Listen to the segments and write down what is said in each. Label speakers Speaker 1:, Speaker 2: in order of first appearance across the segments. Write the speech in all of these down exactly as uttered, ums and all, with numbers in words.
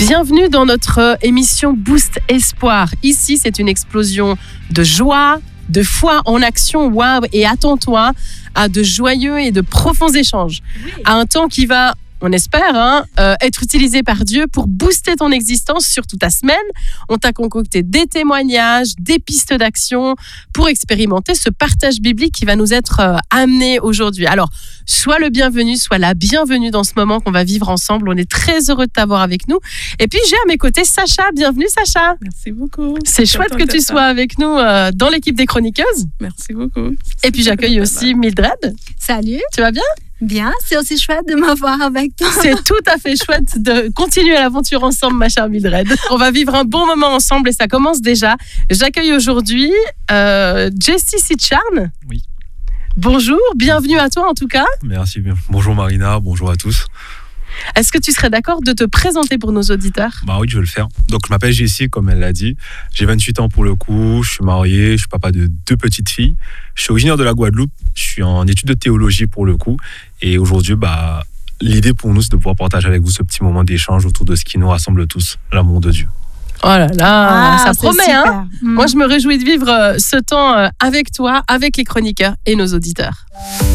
Speaker 1: Bienvenue dans notre émission Boost Espoir. Ici, c'est une explosion de joie, de foi en action. Waouh! Et attends-toi à de joyeux et de profonds échanges. Oui. À un temps qui va, on espère, hein, euh, être utilisé par Dieu pour booster ton existence sur toute ta semaine. On t'a concocté des témoignages, des pistes d'action pour expérimenter ce partage biblique qui va nous être euh, amené aujourd'hui. Alors, sois le bienvenu, sois la bienvenue dans ce moment qu'on va vivre ensemble. On est très heureux de t'avoir avec nous. Et puis, j'ai à mes côtés Sacha. Bienvenue, Sacha.
Speaker 2: Merci beaucoup.
Speaker 1: C'est chouette que tu sois avec nous euh, dans l'équipe des chroniqueuses.
Speaker 2: Merci beaucoup.
Speaker 1: Et puis, j'accueille aussi Mildred.
Speaker 3: Salut.
Speaker 1: Tu vas bien?
Speaker 3: Bien, c'est aussi chouette de m'avoir avec toi.
Speaker 1: C'est tout à fait chouette de continuer l'aventure ensemble, ma chère Mildred. On va vivre un bon moment ensemble et ça commence déjà. J'accueille aujourd'hui euh, Jessie Sitcharn.
Speaker 4: Oui.
Speaker 1: Bonjour, bienvenue à toi en tout cas.
Speaker 4: Merci, bonjour Marina, bonjour à tous.
Speaker 1: Est-ce que tu serais d'accord de te présenter pour nos auditeurs?
Speaker 4: Bah oui, je vais le faire. Donc je m'appelle Jessie, comme elle l'a dit. J'ai vingt-huit ans pour le coup, je suis marié, je suis papa de deux petites filles. Je suis originaire de la Guadeloupe, je suis en études de théologie pour le coup. Et aujourd'hui, bah, l'idée pour nous, c'est de pouvoir partager avec vous ce petit moment d'échange autour de ce qui nous rassemble tous, l'amour de Dieu.
Speaker 1: Oh là là,
Speaker 3: ah,
Speaker 1: ça promet,
Speaker 3: super.
Speaker 1: hein.
Speaker 3: Mmh.
Speaker 1: Moi, je me réjouis de vivre ce temps avec toi, avec les chroniqueurs et nos auditeurs.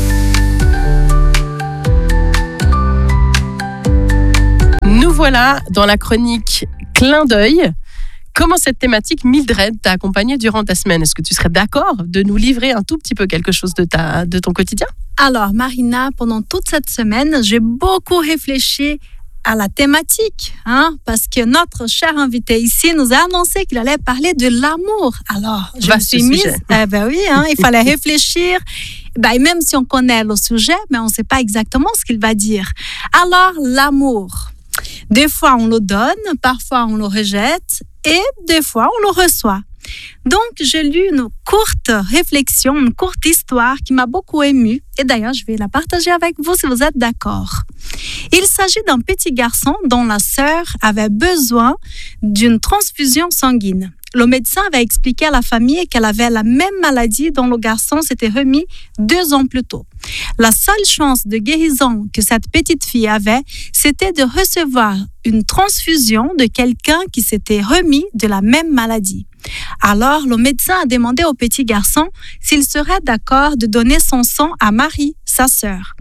Speaker 1: Nous voilà dans la chronique Clin d'œil. Comment cette thématique, Mildred, t'a accompagnée durant ta semaine? Est-ce que tu serais d'accord de nous livrer un tout petit peu quelque chose de, ta, de ton quotidien?
Speaker 3: Alors, Marina, pendant toute cette semaine, j'ai beaucoup réfléchi à la thématique, hein, parce que notre cher invité ici nous a annoncé qu'il allait parler de l'amour. Alors, je me suis mise, eh ben oui, hein, il fallait réfléchir. Ben, même si on connaît le sujet, mais on ne sait pas exactement ce qu'il va dire. Alors, l'amour. Des fois, on le donne, parfois, on le rejette et des fois, on le reçoit. Donc, j'ai lu une courte réflexion, une courte histoire qui m'a beaucoup émue. Et d'ailleurs, je vais la partager avec vous si vous êtes d'accord. Il s'agit d'un petit garçon dont la sœur avait besoin d'une transfusion sanguine. Le médecin avait expliqué à la famille qu'elle avait la même maladie dont le garçon s'était remis deux ans plus tôt. La seule chance de guérison que cette petite fille avait, c'était de recevoir une transfusion de quelqu'un qui s'était remis de la même maladie. Alors, le médecin a demandé au petit garçon s'il serait d'accord de donner son sang à Marie, sa sœur.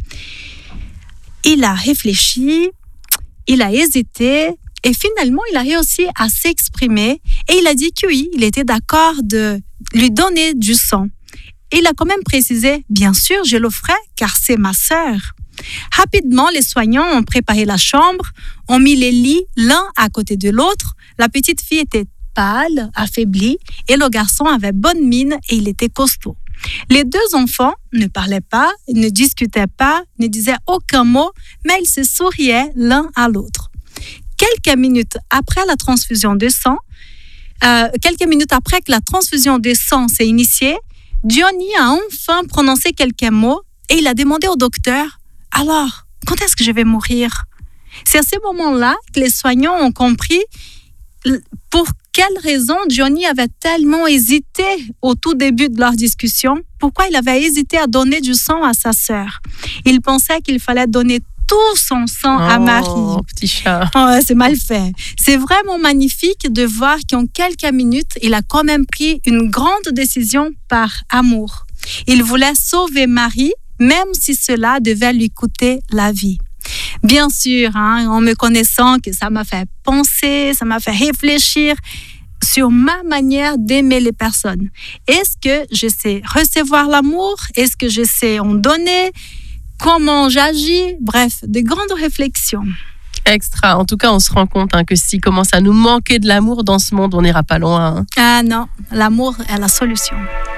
Speaker 3: Il a réfléchi, il a hésité et finalement, il a réussi à s'exprimer et il a dit que oui, il était d'accord de lui donner du sang. Et il a quand même précisé, bien sûr, je le ferai car c'est ma sœur. Rapidement, les soignants ont préparé la chambre, ont mis les lits l'un à côté de l'autre. La petite fille était pâle, affaiblie et le garçon avait bonne mine et il était costaud. Les deux enfants ne parlaient pas, ne discutaient pas, ne disaient aucun mot, mais ils se souriaient l'un à l'autre. Quelques minutes après la transfusion de sang, euh, quelques minutes après que la transfusion de sang s'est initiée, Johnny a enfin prononcé quelques mots et il a demandé au docteur « Alors, quand est-ce que je vais mourir ?» C'est à ce moment-là que les soignants ont compris pour quelle raison Johnny avait tellement hésité au tout début de leur discussion, pourquoi il avait hésité à donner du sang à sa sœur. Il pensait qu'il fallait donner tout son sang
Speaker 1: oh,
Speaker 3: à Marie.
Speaker 1: Petit chat.
Speaker 3: Oh, c'est mal fait. C'est vraiment magnifique de voir qu'en quelques minutes, il a quand même pris une grande décision par amour. Il voulait sauver Marie, même si cela devait lui coûter la vie. Bien sûr, hein, en me connaissant, que ça m'a fait penser, ça m'a fait réfléchir sur ma manière d'aimer les personnes. Est-ce que je sais recevoir l'amour? Est-ce que je sais en donner? Comment j'agis? Bref, de grandes réflexions.
Speaker 1: Extra. En tout cas, on se rend compte hein, que s'il commence à nous manquer de l'amour dans ce monde, on n'ira pas loin. Hein.
Speaker 3: Ah non, l'amour est la solution.